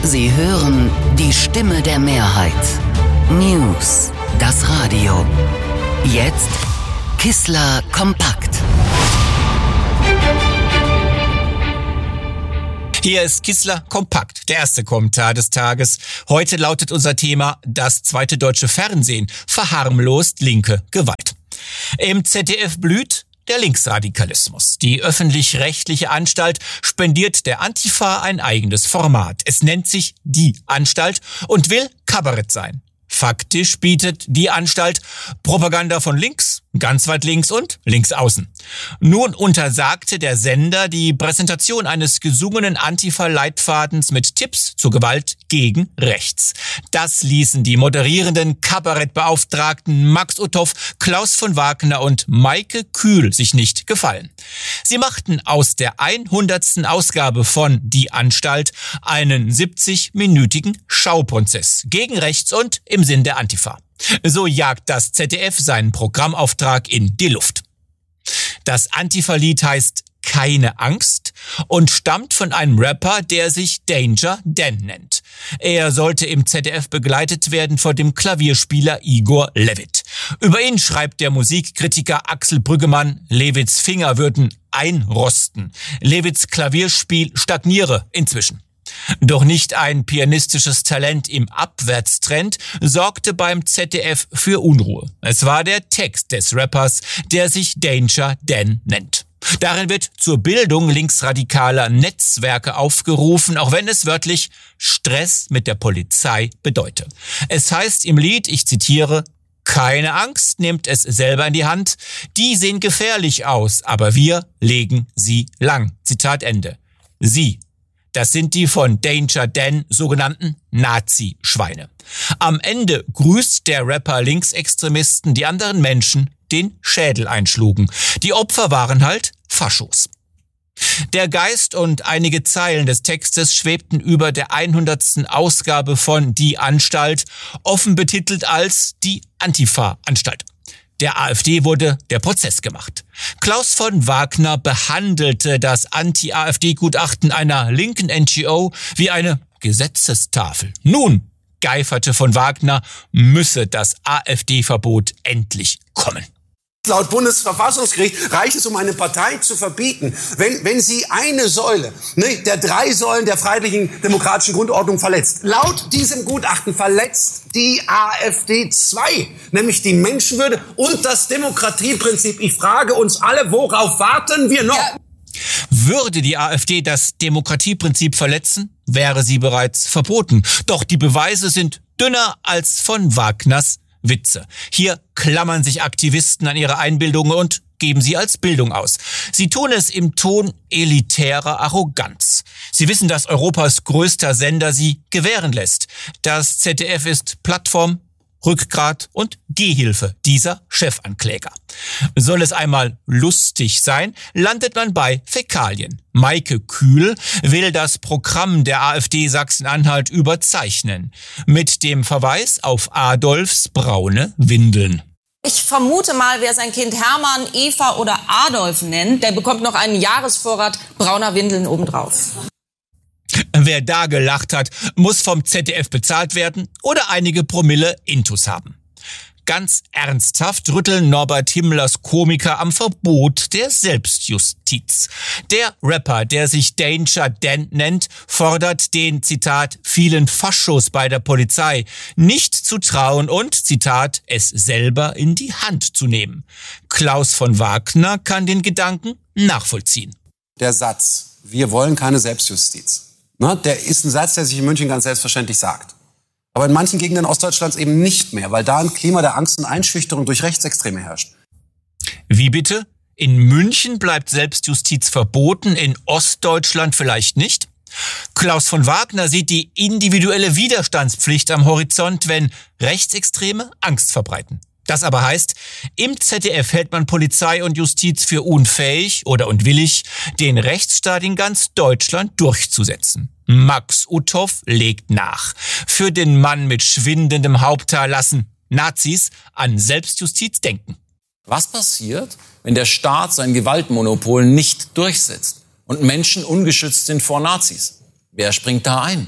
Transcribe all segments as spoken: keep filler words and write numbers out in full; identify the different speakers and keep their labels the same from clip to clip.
Speaker 1: Sie hören die Stimme der Mehrheit. News, das Radio. Jetzt Kissler kompakt.
Speaker 2: Hier ist Kissler kompakt, der erste Kommentar des Tages. Heute lautet unser Thema: Das zweite deutsche Fernsehen verharmlost linke Gewalt. Im Z D F blüht der Linksradikalismus. Die öffentlich-rechtliche Anstalt spendiert der Antifa ein eigenes Format. Es nennt sich Die Anstalt und will Kabarett sein. Faktisch bietet die Anstalt Propaganda von links, ganz weit links und links außen. Nun untersagte der Sender die Präsentation eines gesungenen Antifa-Leitfadens mit Tipps zur Gewalt gegen rechts. Das ließen die moderierenden Kabarettbeauftragten Max Uthoff, Klaus von Wagner und Maike Kühl sich nicht gefallen. Sie machten aus der hundertsten Ausgabe von Die Anstalt einen siebzig-minütigen Schauprozess gegen rechts und im Sinn der Antifa. So jagt das Z D F seinen Programmauftrag in die Luft. Das Antifa-Lied heißt Keine Angst und stammt von einem Rapper, der sich Danger Dan nennt. Er sollte im Z D F begleitet werden von dem Klavierspieler Igor Levit. Über ihn schreibt der Musikkritiker Axel Brüggemann, Levits Finger würden einrosten. Levits Klavierspiel stagniere inzwischen. Doch nicht ein pianistisches Talent im Abwärtstrend sorgte beim Z D F für Unruhe. Es war der Text des Rappers, der sich Danger Dan nennt. Darin wird zur Bildung linksradikaler Netzwerke aufgerufen, auch wenn es wörtlich Stress mit der Polizei bedeute. Es heißt im Lied, ich zitiere: Keine Angst, nehmt es selber in die Hand. Die sehen gefährlich aus, aber wir legen sie lang. Zitat Ende. Sie. Das sind die von Danger Dan sogenannten Nazi-Schweine. Am Ende grüßt der Rapper Linksextremisten, die anderen Menschen den Schädel einschlugen. Die Opfer waren halt Faschos. Der Geist und einige Zeilen des Textes schwebten über der hundertsten Ausgabe von Die Anstalt, offen betitelt als die Antifa-Anstalt. Der AfD wurde der Prozess gemacht. Klaus von Wagner behandelte das Anti-AfD-Gutachten einer linken N G O wie eine Gesetzestafel. Nun, geiferte von Wagner, müsse das AfD-Verbot endlich kommen.
Speaker 3: Laut Bundesverfassungsgericht reicht es, um eine Partei zu verbieten, wenn, wenn sie eine Säule, ne, der drei Säulen der freiheitlichen demokratischen Grundordnung verletzt. Laut diesem Gutachten verletzt die AfD zwei, nämlich die Menschenwürde und das Demokratieprinzip. Ich frage uns alle, worauf warten wir noch? Ja.
Speaker 2: Würde die AfD das Demokratieprinzip verletzen, wäre sie bereits verboten. Doch die Beweise sind dünner als von Wagners Witze. Hier klammern sich Aktivisten an ihre Einbildungen und geben sie als Bildung aus. Sie tun es im Ton elitärer Arroganz. Sie wissen, dass Europas größter Sender sie gewähren lässt. Das Z D F ist Plattform, Rückgrat und Gehhilfe dieser Chefankläger. Soll es einmal lustig sein, landet man bei Fäkalien. Maike Kühl will das Programm der AfD Sachsen-Anhalt überzeichnen. Mit dem Verweis auf Adolfs braune Windeln.
Speaker 4: Ich vermute mal, wer sein Kind Hermann, Eva oder Adolf nennt, der bekommt noch einen Jahresvorrat brauner Windeln obendrauf.
Speaker 2: Wer da gelacht hat, muss vom Z D F bezahlt werden oder einige Promille Intus haben. Ganz ernsthaft rütteln Norbert Himmlers Komiker am Verbot der Selbstjustiz. Der Rapper, der sich Danger Dan nennt, fordert den, Zitat, vielen Faschos bei der Polizei nicht zu trauen und, Zitat, es selber in die Hand zu nehmen. Klaus von Wagner kann den Gedanken nachvollziehen.
Speaker 3: Der Satz, wir wollen keine Selbstjustiz, ne, der ist ein Satz, der sich in München ganz selbstverständlich sagt. Aber in manchen Gegenden Ostdeutschlands eben nicht mehr, weil da ein Klima der Angst und Einschüchterung durch Rechtsextreme herrscht.
Speaker 2: Wie bitte? In München bleibt Selbstjustiz verboten, in Ostdeutschland vielleicht nicht? Klaus von Wagner sieht die individuelle Widerstandspflicht am Horizont, wenn Rechtsextreme Angst verbreiten. Das aber heißt, im Z D F hält man Polizei und Justiz für unfähig oder unwillig, den Rechtsstaat in ganz Deutschland durchzusetzen. Max Uthoff legt nach. Für den Mann mit schwindendem Haupthaar lassen Nazis an Selbstjustiz denken.
Speaker 5: Was passiert, wenn der Staat sein Gewaltmonopol nicht durchsetzt und Menschen ungeschützt sind vor Nazis? Wer springt da ein?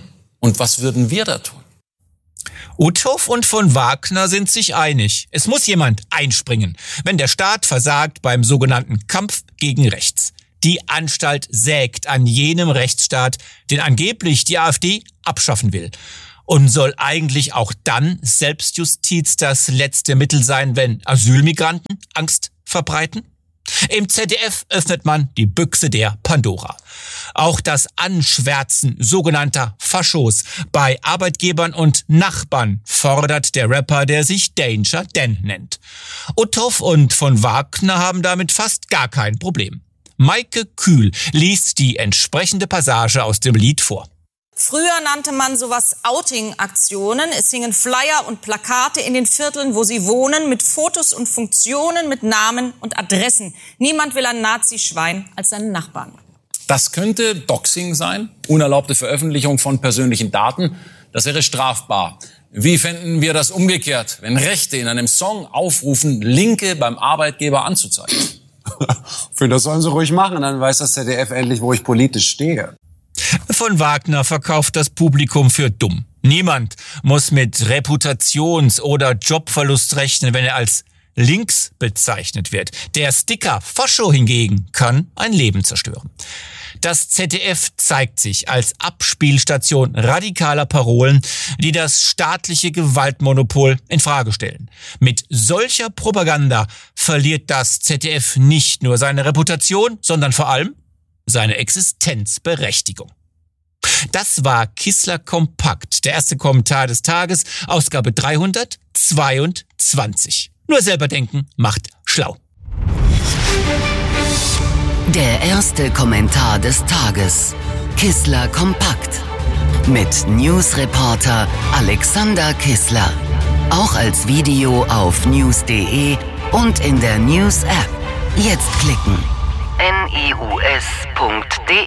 Speaker 5: Und was würden wir da tun?
Speaker 2: Uthoff und von Wagner sind sich einig. Es muss jemand einspringen, wenn der Staat versagt beim sogenannten Kampf gegen Rechts. Die Anstalt sägt an jenem Rechtsstaat, den angeblich die AfD abschaffen will. Und soll eigentlich auch dann Selbstjustiz das letzte Mittel sein, wenn Asylmigranten Angst verbreiten? Im Z D F öffnet man die Büchse der Pandora. Auch das Anschwärzen sogenannter Faschos bei Arbeitgebern und Nachbarn fordert der Rapper, der sich Danger Dan nennt. Uthoff und von Wagner haben damit fast gar kein Problem. Maike Kühl liest die entsprechende Passage aus dem Lied vor.
Speaker 4: Früher nannte man sowas Outing-Aktionen. Es hingen Flyer und Plakate in den Vierteln, wo sie wohnen, mit Fotos und Funktionen, mit Namen und Adressen. Niemand will ein Nazi-Schwein als seinen Nachbarn.
Speaker 5: Das könnte Doxing sein, unerlaubte Veröffentlichung von persönlichen Daten. Das wäre strafbar. Wie fänden wir das umgekehrt, wenn Rechte in einem Song aufrufen, Linke beim Arbeitgeber anzuzeigen?
Speaker 3: Für das sollen sie ruhig machen, dann weiß das Z D F endlich, wo ich politisch stehe.
Speaker 2: Von Wagner verkauft das Publikum für dumm. Niemand muss mit Reputations- oder Jobverlust rechnen, wenn er als links bezeichnet wird. Der Sticker Fascho hingegen kann ein Leben zerstören. Das Z D F zeigt sich als Abspielstation radikaler Parolen, die das staatliche Gewaltmonopol in Frage stellen. Mit solcher Propaganda verliert das Z D F nicht nur seine Reputation, sondern vor allem seine Existenzberechtigung. Das war Kissler Kompakt, der erste Kommentar des Tages, Ausgabe dreihundertzweiundzwanzig. Nur selber denken macht schlau.
Speaker 1: Der erste Kommentar des Tages. Kissler Kompakt. Mit Newsreporter Alexander Kissler. Auch als Video auf news punkt de und in der News-App. Jetzt klicken. news punkt de